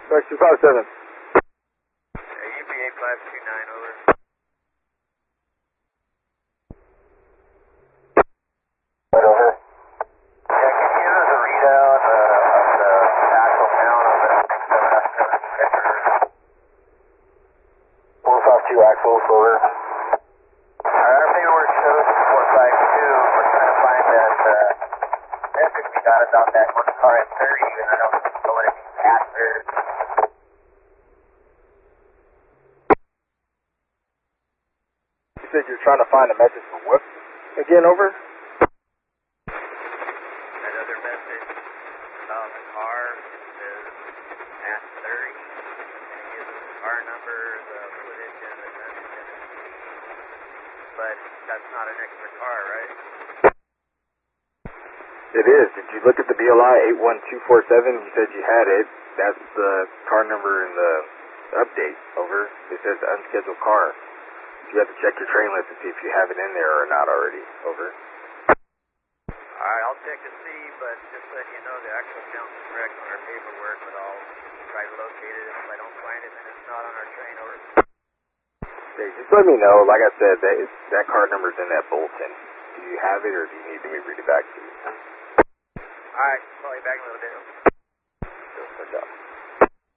Correct, 257. UPA 529, over. Right over. Yeah, can you give us a readout of the actual count of the 67 452 axles, over. Our paperwork shows 452. We're trying to find that message we got about that one car at 30, and I don't know what it means after. You said you're trying to find a message for what? Again, over? Another message about the car says at 30, and it gives the car number, the footage, and the country. But that's not an extra car, right? It is. Did you look at the BLI 81247? You said you had it. That's the car number in the update, over. It says unscheduled car. You have to check your train list to see if you have it in there or not already, over. Alright, I'll check to see, but just letting you know the actual count's correct on our paperwork, but I'll try to locate it. If I don't find it, then it's not on our train, over. Okay, just let me know. Like I said, that car number's in that bulletin. Do you have it, or do you need me to read it back to you? Alright, call you back in a little bit. Good job.